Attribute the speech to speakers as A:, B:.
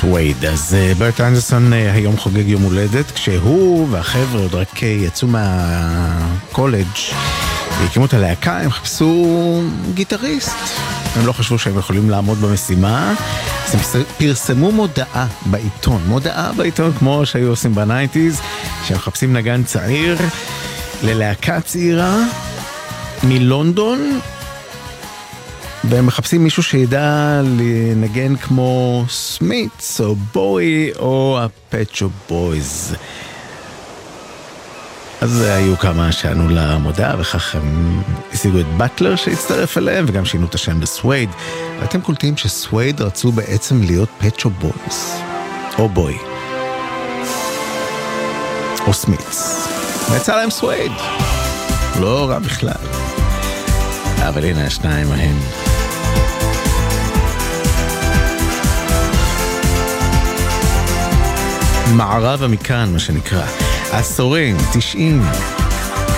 A: סווייד. אז ברט אנדרסון היום חוגג יום הולדת, כשהוא והחבר'ה עוד רק יצאו מהקולג' והקימו את הלהקה, הם חיפשו גיטריסט. הם לא חשבו שהם יכולים לעמוד במשימה, אז הם פרסמו מודעה בעיתון כמו שהיו עושים ב-90s, שהם מחפשים נגן צעיר ללהקה צעירה מלונדון, והם מחפשים מישהו שידע לנגן כמו סמית'ס או בואי או הפט שופ בויז. אז היו כמה שענו למודעה, וכך הם השיגו את באטלר שהצטרף אליהם, וגם שינו את השם לסווייד. ואתם קולטים שסווייד רצו בעצם להיות פט שופ בויז או בואי או סמית'ס, ויצא להם סווייד. לא רע בכלל. אבל הנה השניים ההם. מערבה מכאן, מה שנקרא. עשורים, 90.